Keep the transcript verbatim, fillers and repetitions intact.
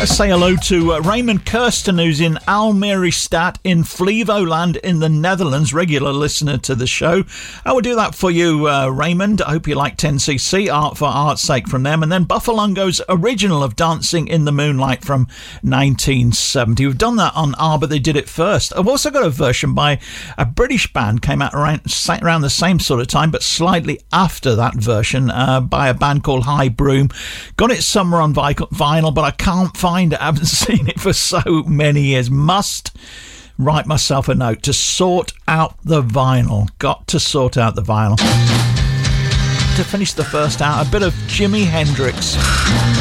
Let's say hello to uh, Raymond Kirsten, who's in Almere-Stad in Flevoland in the Netherlands, regular listener to the show. I will do that for you, uh, Raymond. I hope you like ten C C, Art for Art's Sake from them. And then Buffalongo's original of Dancing in the Moonlight from nineteen seventy. We've done that on R, but they did it first. I've also got a version by a British band, came out around, around the same sort of time, but slightly after that version, uh, by a band called High Broom. Got it somewhere on vinyl, but I can't find it. I haven't seen it for so many years. Must write myself a note to sort out the vinyl. Got to sort out the vinyl. To finish the first hour, a bit of Jimi Hendrix.